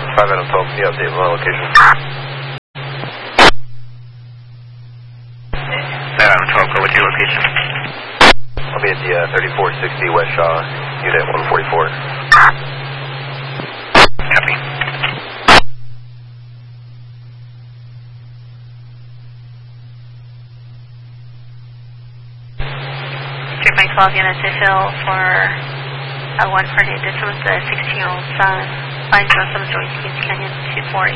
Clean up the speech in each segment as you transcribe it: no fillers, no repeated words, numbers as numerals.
5 Adam 12, can you update my location? 5 Adam 12, go with your location. I'll be at the 3460 West Shaw, unit 144. Copy. Street 12 units to fill for one party. This was the 16-year-old son. 507 Joyce Kings Canyon 240.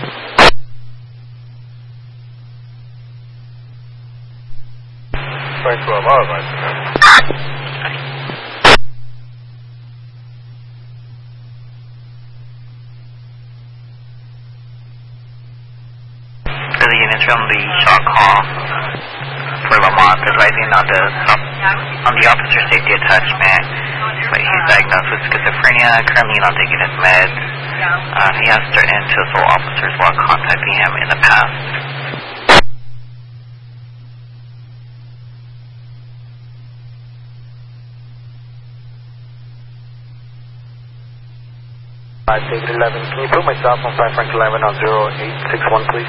Thanks for my advice. For the units from the shock call for Lamont, advising on the officer safety attachment. But he's diagnosed with schizophrenia, currently not taking his meds. He has threatened to assault officers while contacting him in the past. David 11, can you put myself on 5 Frank 11 on 0861, please?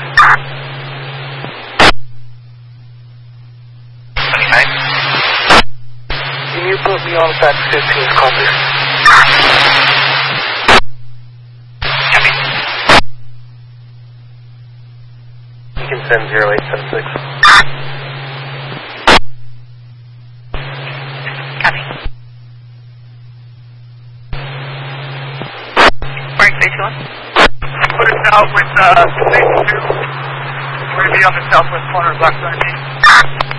29. Can you put me on that 15th call, please? Copy. You can send 0876. Copy. Park 321. Put it out with 62. We're going to be on the southwest corner of Black 17.